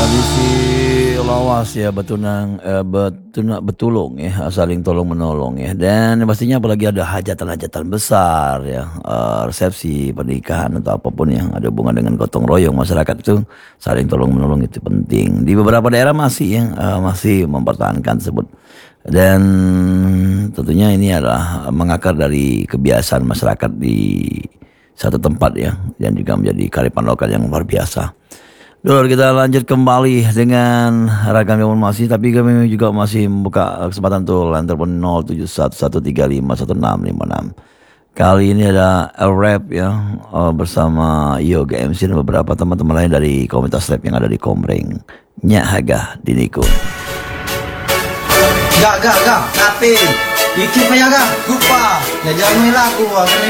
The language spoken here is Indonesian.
Tradisi lawas ya betulung ya, saling tolong menolong ya. Dan pastinya apalagi ada hajatan-hajatan besar ya, resepsi pernikahan atau apapun yang ada hubungan dengan gotong royong masyarakat itu saling tolong menolong itu penting. Di beberapa daerah masih ya, masih mempertahankan tersebut. Dan tentunya ini adalah mengakar dari kebiasaan masyarakat di satu tempat ya, dan juga menjadi kearifan lokal yang luar biasa. Dulu kita lanjut kembali dengan ragam informasi, tapi kami juga masih membuka kesempatan tuh line telepon 0711351656. Kali ini ada rap ya, bersama Yoga MC dan beberapa teman-teman lain dari komunitas rap yang ada di Kompreng. Nyak Haga di Niko. Gak, tapi Iki pa yaga, gupa, jangan laku,